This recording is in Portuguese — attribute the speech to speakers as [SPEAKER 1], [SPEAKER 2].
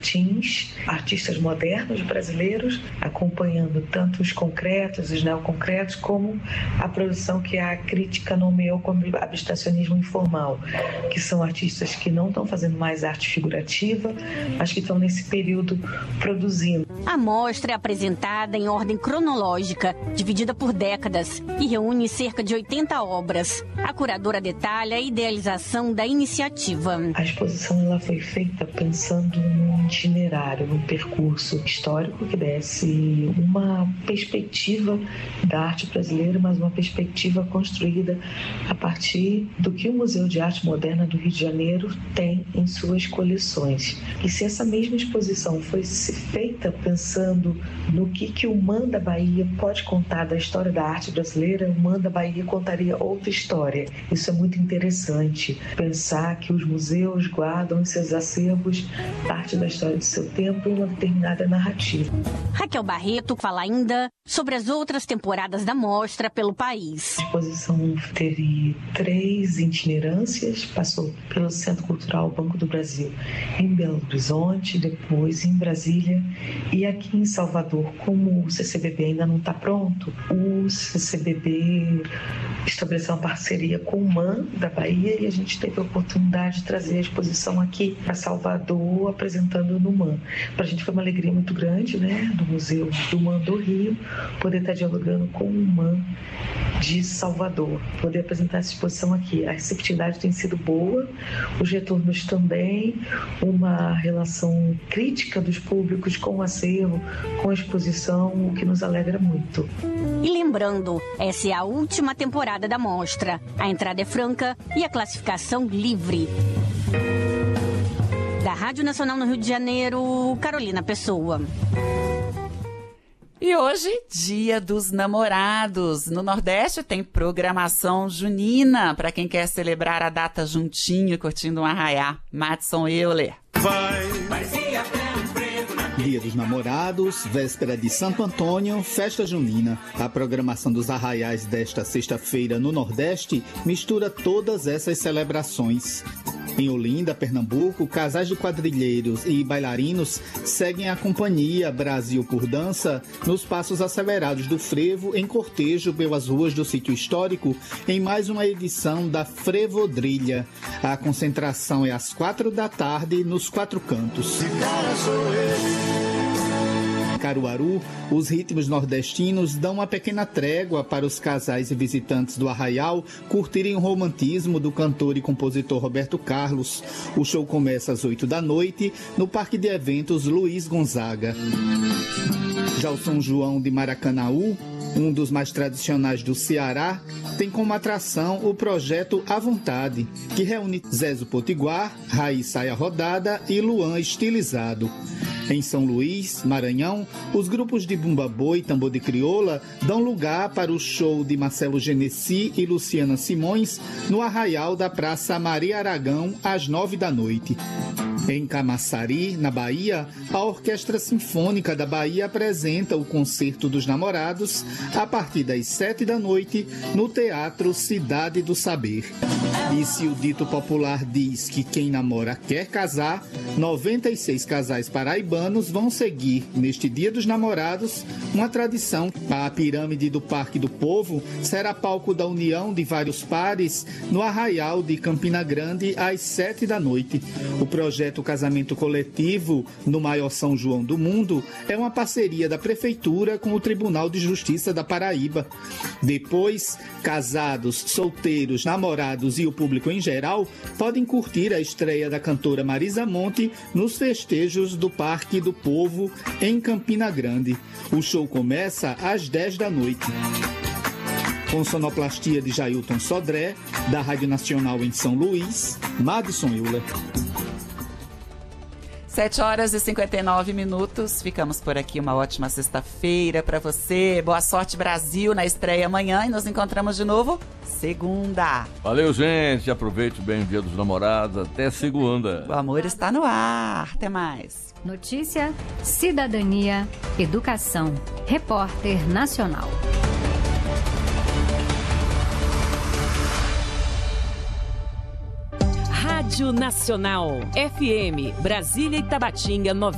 [SPEAKER 1] teens, artistas modernos brasileiros, acompanhando tanto os concretos, os neoconcretos, como a produção que a crítica nomeou como abstracionismo informal, que são artistas que não estão fazendo mais arte figurativa, mas que estão nesse período produzindo.
[SPEAKER 2] A mostra é apresentada em ordem cronológica, dividida por décadas, e reúne cerca de 80 obras. A curadora detalha a idealização da iniciativa.
[SPEAKER 1] A exposição ela foi feita pensando num itinerário, num percurso histórico que desse uma perspectiva da arte brasileira, mas uma perspectiva construída a partir do que o Museu de Arte Moderna do Rio de Janeiro tem em suas coleções. E se essa mesma exposição fosse feita pensando no que o MAM da Bahia pode contar da história da arte brasileira, o MAM da Bahia contaria outra história. Isso é muito interessante, pensar que os museus guardam em seus acervos parte da história do seu tempo em uma determinada narrativa.
[SPEAKER 2] Raquel Barreto fala ainda sobre as outras temporadas da mostra pelo país.
[SPEAKER 1] A exposição teve 3 itinerâncias, passou pelo Centro Cultural Banco do Brasil em Belo Horizonte, depois em Brasília e aqui em Salvador. Como o CCBB ainda não está pronto, o CCBB estabeleceu uma parceria com o MAM da Bahia e a gente teve a oportunidade de trazer a exposição aqui para Salvador, apresentando no MAM. Para a gente foi uma alegria muito grande, né, do Museu do MAM do Rio, poder estar dialogando com o MAM de Salvador, poder apresentar essa exposição aqui. A receptividade tem sido boa, os retornos também, uma relação crítica dos públicos com o acervo, com a exposição, o que nos alegra muito.
[SPEAKER 2] E lembrando, essa é a última temporada da mostra. A entrada é franca e a classificação livre. Da Rádio Nacional no Rio de Janeiro, Carolina Pessoa.
[SPEAKER 3] E hoje, Dia dos Namorados. No Nordeste tem programação junina para quem quer celebrar a data juntinho, curtindo um arraiá. Madison Euler.
[SPEAKER 4] Dia dos Namorados, véspera de Santo Antônio, festa junina. A programação dos arraiais desta sexta-feira no Nordeste mistura todas essas celebrações. Em Olinda, Pernambuco, casais de quadrilheiros e bailarinos seguem a companhia Brasil por Dança nos passos acelerados do frevo em cortejo pelas ruas do sítio histórico em mais uma edição da Frevodrilha. A concentração é às 16h nos 4 cantos. Em Caruaru, os ritmos nordestinos dão uma pequena trégua para os casais e visitantes do Arraial curtirem o romantismo do cantor e compositor Roberto Carlos. O show começa às 20h no Parque de Eventos Luiz Gonzaga. Já o São João de Maracanaú, um dos mais tradicionais do Ceará, tem como atração o projeto À Vontade, que reúne Zezo Potiguar, Raiz Saia Rodada e Luan Estilizado. Em São Luís, Maranhão, os grupos de bumba boi e tambor de crioula dão lugar para o show de Marcelo Genesi e Luciana Simões no Arraial da Praça Maria Aragão, às 21h. Em Camaçari, na Bahia, a Orquestra Sinfônica da Bahia apresenta o Concerto dos Namorados a partir das 19h no Teatro Cidade do Saber. E se o dito popular diz que quem namora quer casar, 96 casais paraibanos vão seguir, neste Dia dos Namorados, uma tradição. A pirâmide do Parque do Povo será palco da união de vários pares no Arraial de Campina Grande às 19h. O projeto Casamento Coletivo, no maior São João do mundo, é uma parceria da Prefeitura com o Tribunal de Justiça da Paraíba. Depois, casados, solteiros, namorados e o público em geral podem curtir a estreia da cantora Marisa Monte nos festejos do Parque do Povo, em Campina Grande. O show começa às 10h. Com sonoplastia de Jailton Sodré, da Rádio Nacional em São Luís, Madison Euler.
[SPEAKER 3] 7h59. Ficamos por aqui. Uma ótima sexta-feira para você. Boa sorte, Brasil, na estreia amanhã. E nos encontramos de novo segunda.
[SPEAKER 5] Valeu, gente. Aproveite bem o Dia dos Namorados. Até segunda.
[SPEAKER 3] O amor está no ar. Até mais.
[SPEAKER 6] Notícia, cidadania, educação. Repórter Nacional.
[SPEAKER 7] Rádio Nacional, FM, Brasília e Tabatinga, 90.